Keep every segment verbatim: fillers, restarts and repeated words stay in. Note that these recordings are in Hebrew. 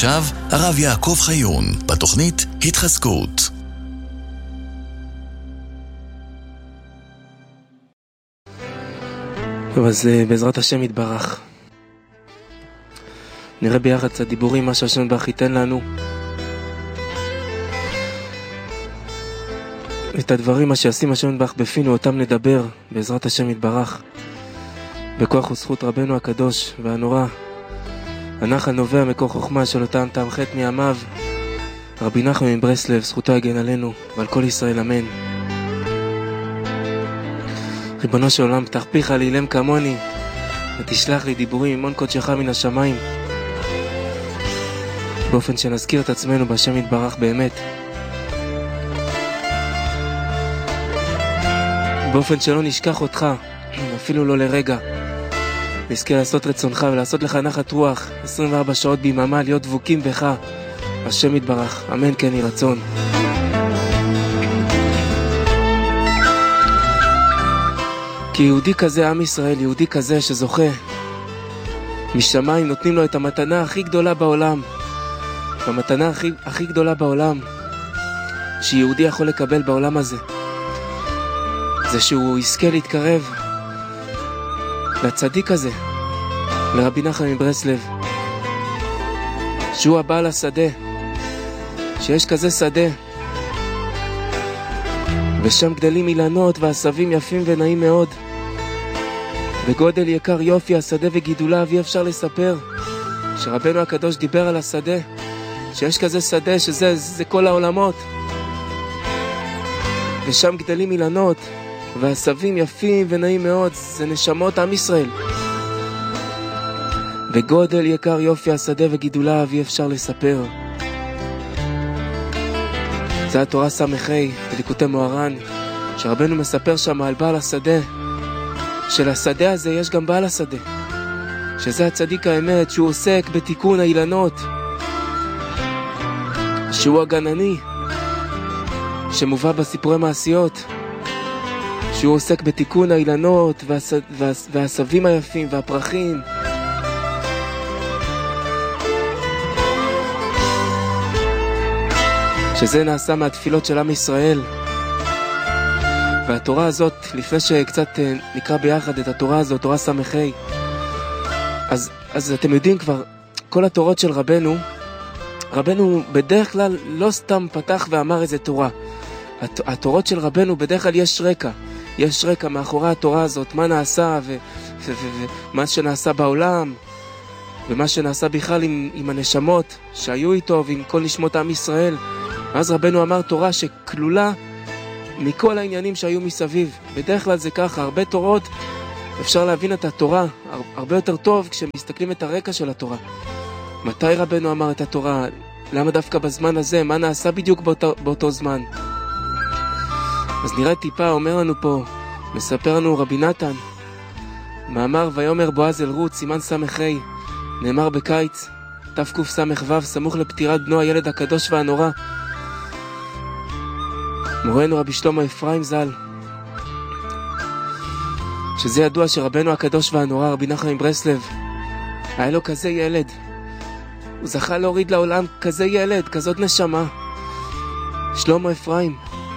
ועכשיו, הרב יעקב חיון, בתוכנית התחזקות. טוב, אז בעזרת השם יתברך. נראה ביחד את הדיבורים, מה שהשם יתברך ייתן לנו. את הדברים מה שישים השם יתברך בפינו, אותם נדבר, בעזרת השם יתברך. בכוח וזכות רבנו הקדוש והנורא. הנחל נובע מקור חוכמה של אותם טעם חטא מימיו. רבי נחמן מברסלב, זכותו יגן עלינו ועל כל ישראל, אמן. ריבונו של עולם, פתח פיך לאילם כמוני, ותשלח לי דיבורים ממון קודשך מן השמיים, באופן שנזכיר את עצמנו בהשם יתברך באמת, באופן שלא נשכח אותך, אפילו לא לרגע. נזכה לעשות רצונך ולעשות לך נחת רוח עשרים וארבע שעות ביממה, להיות דבוקים בך, השם יתברך, אמן כן יהי רצון. כי יהודי כזה, עם ישראל, יהודי כזה שזוכה משמיים, נותנים לו את המתנה הכי גדולה בעולם, המתנה הכי, הכי גדולה בעולם שיהודי יכול לקבל בעולם הזה, זה שהוא יזכה להתקרב לצדיק הזה, לרבי נחמן מברסלב, שהוא הבעל השדה, שיש כזה שדה ושם גדלים אילנות ועשבים יפים ונעים מאוד, בגודל יקר יופי השדה וגידוליו, אי אפשר לספר. שרבנו הקדוש דיבר על השדה, שיש כזה שדה שזה זה כל העולמות, ושם גדלים אילנות ועשבים יפים ונעים מאוד, זה נשמות עם ישראל. בגודל יקר יופי השדה וגידוליו, אי אפשר לספר. זה התורה סמכי בליקוטי מוהר"ן, שרבנו מספר שם על בעל השדה, של השדה הזה יש גם בעל השדה, שזה הצדיק האמת, שהוא עוסק בתיקון האילנות, שהוא הגנני שמובא בסיפורי מעשיות, שהוא עוסק בתיקון האילנות והס... והס... והעשבים היפים והפרחים, שזה נעשה מהתפילות של עם ישראל. והתורה הזאת, לפני שקצת נקרא ביחד את התורה הזאת, תורה סמכי, אז, אז אתם יודעים כבר, כל התורות של רבנו, רבנו בדרך כלל לא סתם פתח ואמר איזה תורה. הת, התורות של רבנו בדרך כלל יש רקע, יש רקע מאחורי התורה הזאת, מה נעשה ו, ו, ו, ומה שנעשה בעולם, ומה שנעשה בכלל עם, עם הנשמות שהיו איתו ועם כל נשמות עם ישראל. אז רבנו אמר תורה שכלולה מכל העניינים שהיו מסביב. בדרך כלל זה ככה, הרבה תורות אפשר להבין את התורה הרבה יותר טוב כשמסתכלים את הרקע של התורה. מתי רבנו אמר את התורה? למה דווקא בזמן הזה? מה נעשה בדיוק באותו, באותו זמן? אז נראה טיפה, אומר לנו פה, מספר לנו רבי נתן, מאמר ויאמר בועז אל רות, סימן סמכי, נאמר בקיץ תקוף סמכו, סמוך לפטירת בנו הילד הקדוש והנורא, מורנו רבי שלמה אפרים ז"ל, שזה ידוע שרבנו הקדוש והנורא רבי נחמן מברסלב היה לו כזה ילד, הוא זכה להוריד לעולם כזה ילד, כזאת נשמה, שלמה אפרים,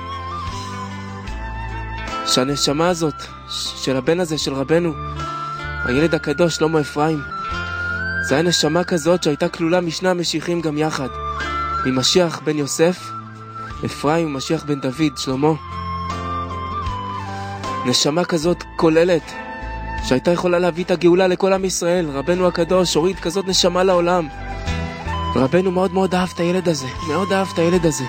שהנשמה הזאת של הבן הזה של רבנו הילד הקדוש שלמה אפרים, זה היה נשמה כזאת שהייתה כלולה משני המשיחים גם יחד, ממשיח בן יוסף אפרים ומשיח בן דוד שלמה, נשמה כזאת כוללת שהייתה יכולה להביא את הגאולה לכל עם ישראל. רבנו הקדוש הוריד כזאת נשמה לעולם, רבנו מאוד מאוד אהב את הילד הזה, מאוד אהב את הילד הזה.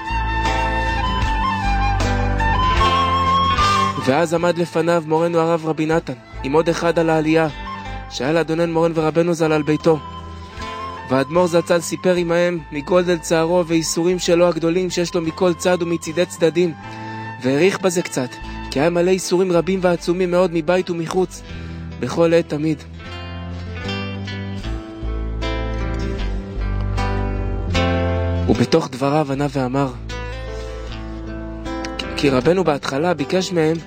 ואז עמד לפניו מורנו הרב רבי נתן עם עוד אחד על העלייה שהיה לאדונן מורן ורבנו ז"ל על ביתו, והאדמו"ר זצ"ל סיפר עמהם מגודל צערו ואיסורים שלו הגדולים שיש לו מכל צד ומצידי צדדים, והעריך בזה קצת, כי היה מלא איסורים רבים ועצומים מאוד מבית ומחוץ, בכל עת תמיד. ובתוך דבריו ענה ואמר, כי רבנו בהתחלה ביקש מהם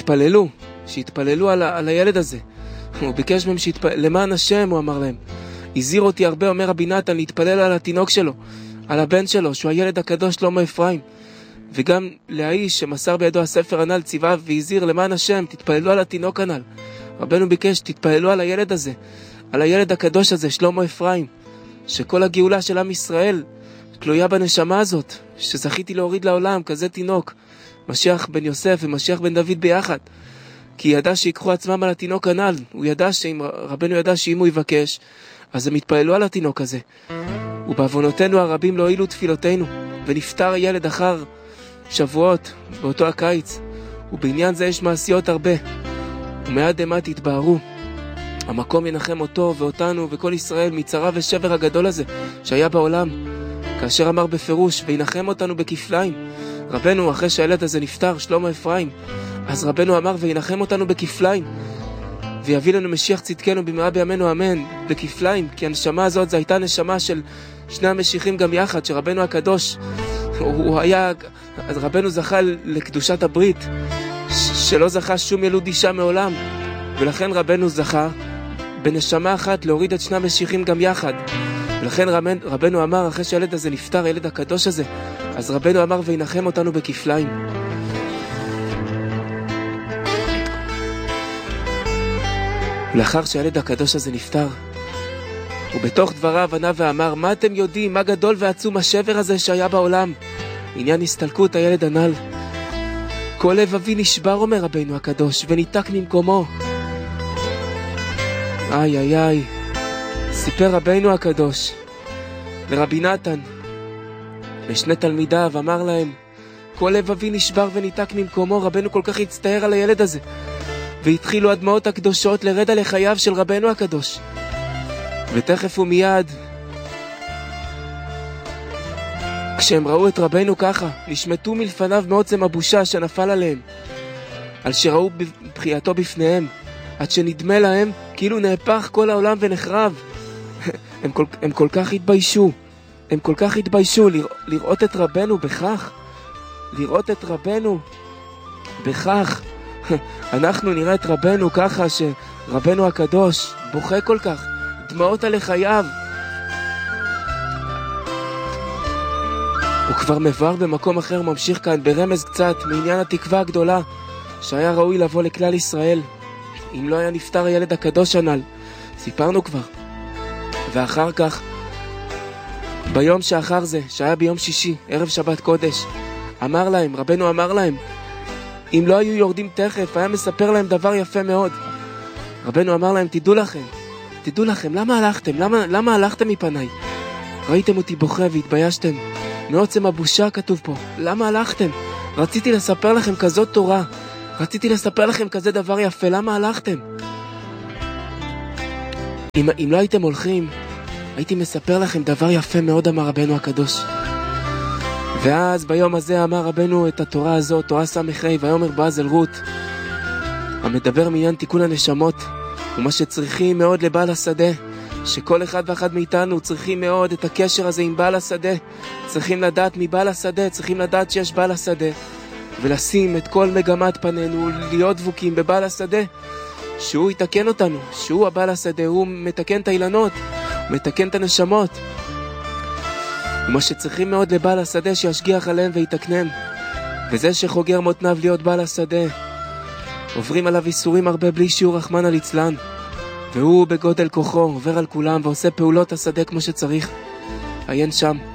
שיתפללו, שיתפללו על, ה- על הילד הזה. הוא ביקש מהם שיתפללו, למען השם הוא אמר להם, הזהיר אותי הרבה, אומר רבי נתן, להתפלל על התינוק שלו, על הבן שלו, שהוא הילד הקדוש שלמה אפרים. וגם לאיש שמסר בידו הספר הנ"ל ציווה והזהיר למען השם, תתפללו על התינוק הנ"ל. רבנו ביקש, תתפללו על הילד הזה, על הילד הקדוש הזה, שלמה אפרים, שכל הגאולה של עם ישראל תלויה בנשמה הזאת, שזכיתי להוריד לעולם כזה תינוק, משיח בן יוסף ומשיח בן דוד ביחד. כי ידע שיקחו עצמם על התינוק הנ"ל, הוא ידע שאם, רבנו ידע שאם הוא יבקש, אז הם יתפללו על התינוק הזה. ובעוונותינו הרבים לא הועילו תפילותינו, ונפטר הילד אחר שבועות באותו הקיץ, ובעניין זה יש מעשיות הרבה, ומעט דמעט התבהרו. המקום ינחם אותו ואותנו וכל ישראל מצרה ושבר הגדול הזה שהיה בעולם, כאשר אמר בפירוש, וינחם אותנו בכפליים. רבנו, אחרי שהילד הזה נפטר, שלמה אפרים, אז רבנו אמר, וינחם אותנו בכפליים, ויביא לנו משיח צדקנו במהרה בימינו אמן, בכפליים, כי הנשמה הזאת זו הייתה נשמה של שני המשיחים גם יחד, שרבנו הקדוש, הוא היה, רבנו זכה לקדושת הברית, שלא זכה שום ילוד אישה מעולם, ולכן רבנו זכה בנשמה אחת להוריד את שני המשיחים גם יחד. ולכן רבנו אמר, אחרי שהילד הזה נפטר, הילד הקדוש הזה, אז רבנו אמר, וינחם אותנו בכפליים. ולאחר שהילד הקדוש הזה נפטר, ובתוך דבריו ענה ואמר, מה אתם יודעים, מה גדול ועצום השבר הזה שהיה בעולם? עניין הסתלקות הילד הנ"ל. כל לב אבי נשבר, אומר רבנו הקדוש, וניתק ממקומו. איי איי איי, סיפר רבנו הקדוש לרבי נתן, לשני תלמידיו, אמר להם, כל לב אבי נשבר וניתק ממקומו. רבנו כל כך הצטער על הילד הזה, והתחילו הדמעות הקדושות לרד על לחייו של רבנו הקדוש. ותכף ומיד, כשהם ראו את רבנו ככה, נשמטו מלפניו מעוצם הבושה שנפל עליהם, על שראו בחייתו בפניהם, עד שנדמה להם כאילו נהפך כל העולם ונחרב. הם כל, הם כל כך התביישו, הם כל כך התביישו לרא, לראות את רבנו בכך, לראות את רבנו בכך. אנחנו נראה את רבנו ככה, שרבנו הקדוש בוכה כל כך, דמעות על לחייו. הוא כבר מבואר במקום אחר, ממשיך כאן ברמז קצת מעניין התקווה הגדולה שהיה ראוי לבוא לכלל ישראל אם לא היה נפטר הילד הקדוש הנ"ל. סיפרנו כבר. ואחר כך, ביום שאחר זה, שהיה ביום שישי, ערב שבת קודש, אמר להם, רבנו אמר להם, אם לא היו יורדים תכף, היה מספר להם דבר יפה מאוד. רבנו אמר להם, תדעו לכם, תדעו לכם, למה הלכתם? למה, למה הלכתם מפניי? ראיתם אותי בוכה והתביישתם. מעוצם הבושה כתוב פה. למה הלכתם? רציתי לספר לכם כזאת תורה. רציתי לספר לכם כזה דבר יפה. למה הלכתם? אם, אם לא הייתם הולכים, הייתי מספר לכם דבר יפה מאוד, אמר רבנו הקדוש. ואז ביום הזה אמר רבנו את התורה הזאת, תורה סמכי, ויאמר בועז אל רות, המדבר מעניין תיקון הנשמות, ומה שצריכים מאוד לבעל השדה, שכל אחד ואחד מאיתנו צריכים מאוד את הקשר הזה עם בעל השדה. צריכים לדעת מבעל השדה, צריכים לדעת שיש בעל השדה, ולשים את כל מגמת פנינו, להיות דבוקים בבעל השדה, שהוא יתקן אותנו, שהוא הבעל השדה, הוא מתקן את האילנות, מתקן את הנשמות. ומה שצריכים מאוד לבעל השדה, שישגיח עליהם ויתקנם. וזה שחוגר מותניו להיות בעל השדה, עוברים עליו איסורים הרבה בלי שיעור רחמנא ליצלן, והוא בגודל כוחו עובר על כולם ועושה פעולות השדה כמו שצריך. עיין שם.